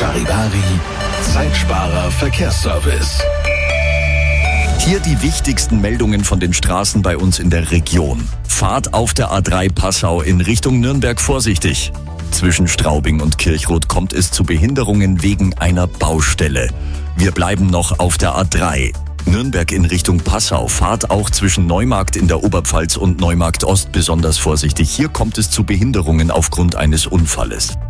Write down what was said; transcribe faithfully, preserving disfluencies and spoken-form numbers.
Charivari, Zeitsparer Verkehrsservice. Hier die wichtigsten Meldungen von den Straßen bei uns in der Region. Fahrt auf der A drei Passau in Richtung Nürnberg vorsichtig. Zwischen Straubing und Kirchrot kommt es zu Behinderungen wegen einer Baustelle. Wir bleiben noch auf der A drei. Nürnberg in Richtung Passau. Fahrt auch zwischen Neumarkt in der Oberpfalz und Neumarkt Ost besonders vorsichtig. Hier kommt es zu Behinderungen aufgrund eines Unfalles.